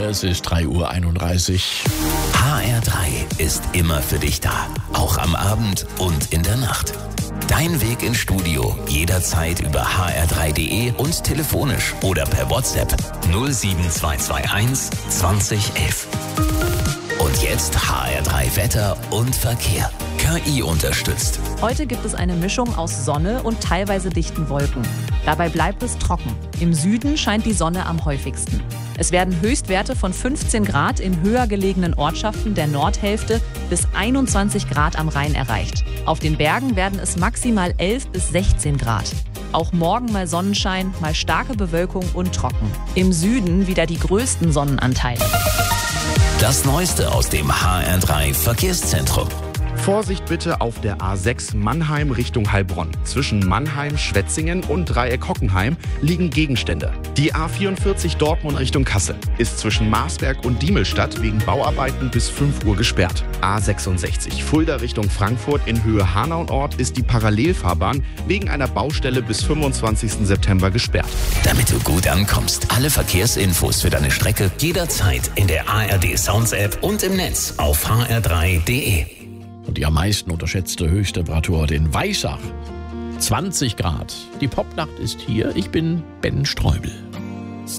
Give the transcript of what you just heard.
Es ist 3:31 Uhr. HR3 ist immer für dich da. Auch am Abend und in der Nacht. Dein Weg ins Studio jederzeit über hr3.de und telefonisch oder per WhatsApp 07221 2011. Und jetzt HR3 Wetter und Verkehr. KI unterstützt. Heute gibt es eine Mischung aus Sonne und teilweise dichten Wolken. Dabei bleibt es trocken. Im Süden scheint die Sonne am häufigsten. Es werden Höchstwerte von 15 Grad in höher gelegenen Ortschaften der Nordhälfte bis 21 Grad am Rhein erreicht. Auf den Bergen werden es maximal 11 bis 16 Grad. Auch morgen mal Sonnenschein, mal starke Bewölkung und trocken. Im Süden wieder die größten Sonnenanteile. Das Neueste aus dem HR3 Verkehrszentrum. Vorsicht bitte auf der A6 Mannheim Richtung Heilbronn. Zwischen Mannheim, Schwetzingen und Dreieck Hockenheim liegen Gegenstände. Die A44 Dortmund Richtung Kassel ist zwischen Marsberg und Diemelstadt wegen Bauarbeiten bis 5 Uhr gesperrt. A66 Fulda Richtung Frankfurt in Höhe Hanau-Ort ist die Parallelfahrbahn wegen einer Baustelle bis 25. September gesperrt. Damit du gut ankommst, alle Verkehrsinfos für deine Strecke jederzeit in der ARD Sounds App und im Netz auf hr3.de. Und die am meisten unterschätzte Höchsttemperatur in Weissach. 20 Grad. Die Popnacht ist hier. Ich bin Ben Streubel.